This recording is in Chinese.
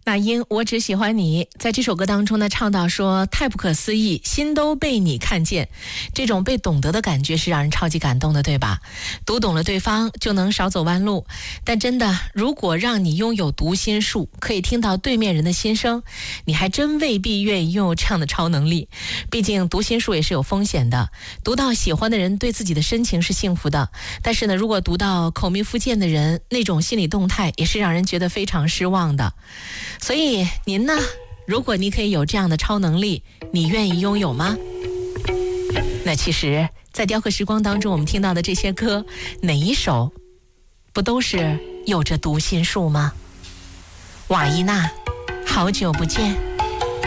那英我只喜欢你在这首歌当中呢，唱到说太不可思议，心都被你看见，这种被懂得的感觉是让人超级感动的，对吧？读懂了对方就能少走弯路，但真的如果让你拥有读心术，可以听到对面人的心声，你还真未必愿意拥有这样的超能力。毕竟读心术也是有风险的，读到喜欢的人对自己的深情是幸福的，但是呢，如果读到口蜜腹剑的人，那种心理动态也是让人觉得非常失望的。所以您呢，如果你可以有这样的超能力，你愿意拥有吗？那其实在雕刻时光当中我们听到的这些歌，哪一首不都是有着读心术吗？瓦依娜，好久不见。